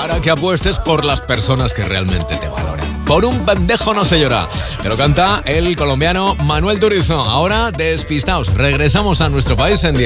para que apuestes por las personas que realmente te valoran. Por un pendejo no se llora. Te lo canta el colombiano Manuel Turizo. Ahora, despistaos. Regresamos a nuestro país en 10.